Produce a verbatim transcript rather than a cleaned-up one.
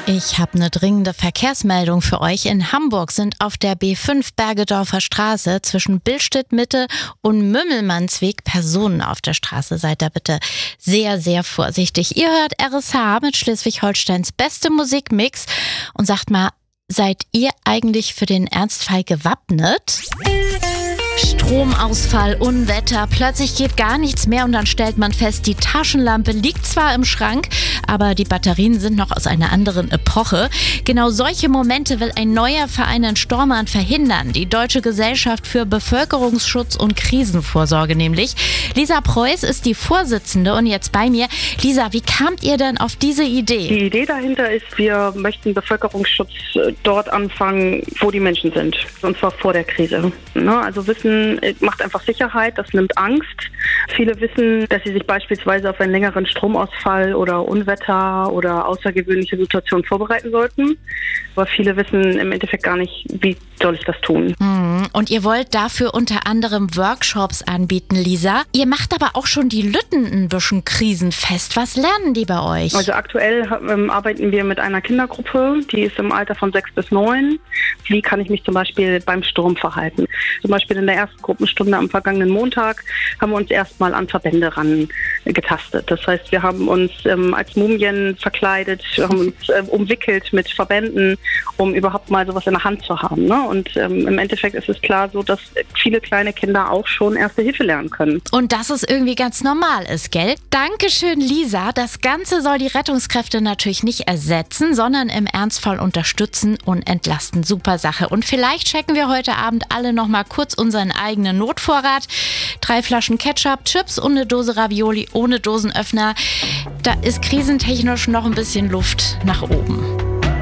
Ich habe eine dringende Verkehrsmeldung für euch. In Hamburg sind auf der B fünf Bergedorfer Straße zwischen Billstedt-Mitte und Mümmelmannsweg Personen auf der Straße. Seid da bitte sehr, sehr vorsichtig. Ihr hört R S H mit Schleswig-Holsteins beste Musikmix. Und sagt mal, seid ihr eigentlich für den Ernstfall gewappnet? Stromausfall, Unwetter, plötzlich geht gar nichts mehr und dann stellt man fest, die Taschenlampe liegt zwar im Schrank, aber die Batterien sind noch aus einer anderen Epoche. Genau solche Momente will ein neuer Verein in Stormarn verhindern. Die Deutsche Gesellschaft für Bevölkerungsschutz und Krisenvorsorge nämlich. Lisa Preuß ist die Vorsitzende und jetzt bei mir. Lisa, wie kamt ihr denn auf diese Idee? Die Idee dahinter ist, wir möchten Bevölkerungsschutz dort anfangen, wo die Menschen sind. Und zwar vor der Krise. Also Wissen macht einfach Sicherheit, das nimmt Angst. Viele wissen, dass sie sich beispielsweise auf einen längeren Stromausfall oder Unwetter oder außergewöhnliche Situationen vorbereiten sollten. Aber viele wissen im Endeffekt gar nicht, wie soll ich das tun. Und ihr wollt dafür unter anderem Workshops anbieten, Lisa. Ihr macht aber auch schon die Lütten ein bisschen krisenfest. Was lernen die bei euch? Also aktuell ähm, arbeiten wir mit einer Kindergruppe, die ist im Alter von sechs bis neun. Wie kann ich mich zum Beispiel beim Sturm verhalten? Zum Beispiel in der ersten Gruppenstunde am vergangenen Montag haben wir uns erstmal an Verbände ran getastet. Das heißt, wir haben uns ähm, als Mumien verkleidet, wir haben uns äh, umwickelt mit Verbänden, um überhaupt mal sowas in der Hand zu haben. Ne? Und ähm, im Endeffekt ist es klar so, dass viele kleine Kinder auch schon Erste Hilfe lernen können. Und dass es irgendwie ganz normal ist, gell? Dankeschön, Lisa. Das Ganze soll die Rettungskräfte natürlich nicht ersetzen, sondern im Ernstfall unterstützen und entlasten. Super Sache. Und vielleicht checken wir heute Abend alle noch mal kurz unseren eigenen Notvorrat. Drei Flaschen Ketchup, Chips und eine Dose Ravioli ohne Dosenöffner. Da ist krisentechnisch noch ein bisschen Luft nach oben.